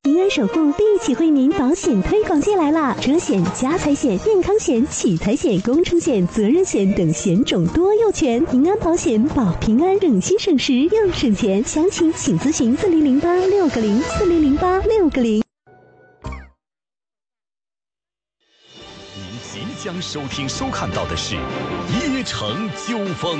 平安守护一起为您保险推广季来啦！车险、家财险、健康险、取财险、工程险、责任险等险种多又全，平安保险保平安，省心省时又省钱。详情请咨询4008-6404040。 您即将收听收看到的是《椰城纠纷》。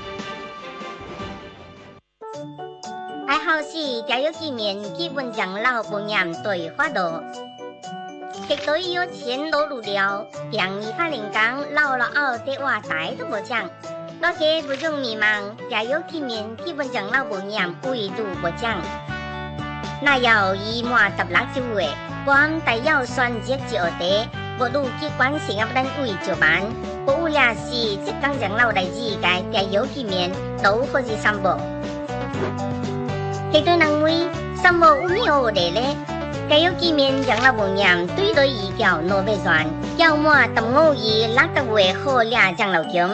爱好是家有几面基本养老保险对法度，极多有钱攞路了，让你发人讲老了后的话大都无讲，大家不用迷茫，家有几面基本养老保险唯独无讲。那要以满16歲，我大要選擇就地，無路機關成日不等為就辦，無論是即講養老嚟自家家有幾面都可以上報。極多人為什麼有冇嚟咧？家有幾面養老保險對對已交諾備轉，交滿15億60月好領養老金。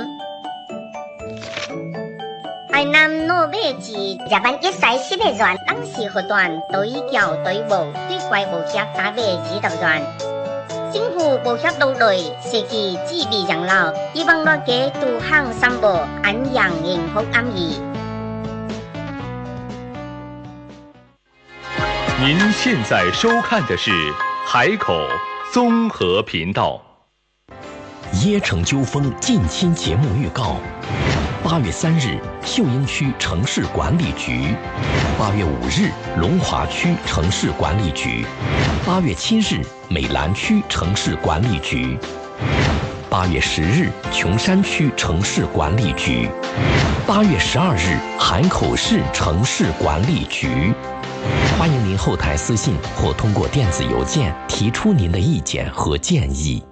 海南諾備至日本一世10個轉，當時核斷對交對無對怪無協打備指導轉。政府無協到對設計自備養老，希望大家都行三步，安養幸福安逸。 您现在收看的是海口综合频道。 椰城纠纷近期节目预告：8月3日，秀英区城市管理局；8月5日，龙华区城市管理局；8月7日，美兰区城市管理局；8月10日，琼山区城市管理局；8月12日，海口市城市管理局。欢迎您后台私信或通过电子邮件提出您的意见和建议。